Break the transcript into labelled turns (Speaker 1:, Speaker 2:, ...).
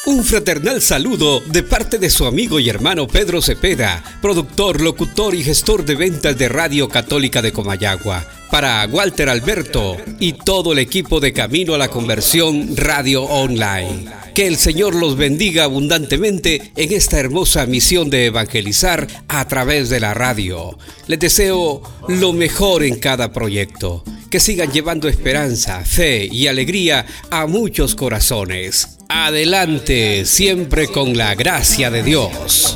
Speaker 1: Un fraternal saludo de parte de su amigo y hermano Pedro Cepeda, productor, locutor y gestor de ventas de Radio Católica de Comayagua, para Walter Alberto y todo el equipo de Camino a la Conversión Radio Online. Que el Señor los bendiga abundantemente en esta hermosa misión de evangelizar a través de la radio. Les deseo lo mejor en cada proyecto. Que sigan llevando esperanza, fe y alegría a muchos corazones. Adelante, siempre con la gracia de Dios.